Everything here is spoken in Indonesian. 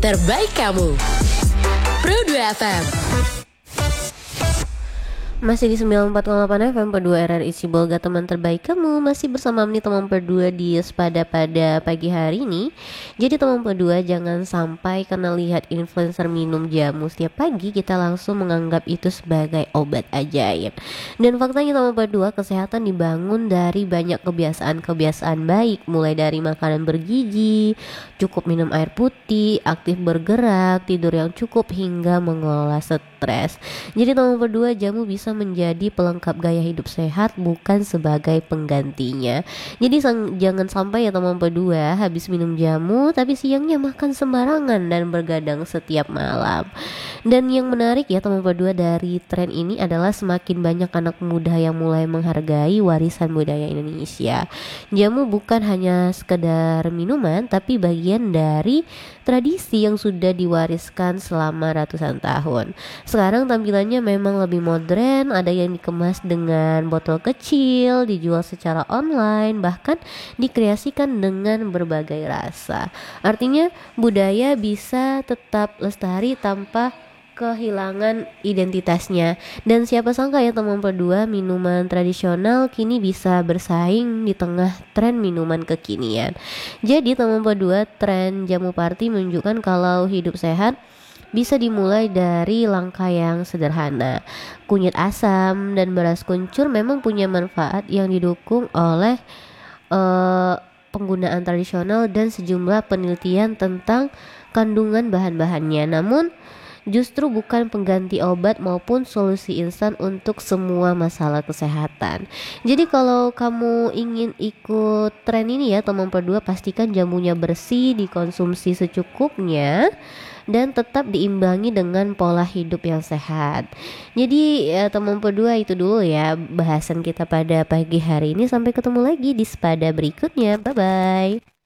terbaik kamu. Pro 2 FM. Masih di 94,8 FM Per 2 RRI Sibolga, teman terbaik kamu. Masih bersama nih teman Per 2 di Sepada pada pagi hari ini. Jadi teman Per 2 jangan sampai karena lihat influencer minum jamu setiap pagi kita langsung menganggap itu sebagai obat ajaib. Dan faktanya teman Per 2, kesehatan dibangun dari banyak kebiasaan-kebiasaan baik. Mulai dari makanan bergizi, cukup minum air putih, aktif bergerak, tidur yang cukup, hingga mengelola stres. Jadi teman Per 2, jamu bisa menjadi pelengkap gaya hidup sehat, bukan sebagai penggantinya. Jadi jangan sampai ya teman kedua habis minum jamu tapi siangnya makan sembarangan dan bergadang setiap malam. Dan yang menarik ya teman kedua dari tren ini adalah semakin banyak anak muda yang mulai menghargai warisan budaya Indonesia. Jamu bukan hanya sekedar minuman tapi bagian dari tradisi yang sudah diwariskan selama ratusan tahun. Sekarang tampilannya memang lebih modern, ada yang dikemas dengan botol kecil, dijual secara online, bahkan dikreasikan dengan berbagai rasa. Artinya budaya bisa tetap lestari tanpa kehilangan identitasnya. Dan siapa sangka ya teman berdua, minuman tradisional kini bisa bersaing di tengah tren minuman kekinian. Jadi teman berdua, tren jamu party menunjukkan kalau hidup sehat bisa dimulai dari langkah yang sederhana. Kunyit asam dan beras kuncur memang punya manfaat yang didukung oleh penggunaan tradisional dan sejumlah penelitian tentang kandungan bahan-bahannya. Namun justru bukan pengganti obat maupun solusi instan untuk semua masalah kesehatan. Jadi kalau kamu ingin ikut tren ini ya teman berdua, pastikan jamunya bersih, dikonsumsi secukupnya, dan tetap diimbangi dengan pola hidup yang sehat. Jadi ya, teman berdua, itu dulu ya bahasan kita pada pagi hari ini. Sampai ketemu lagi di Sepada berikutnya. Bye bye.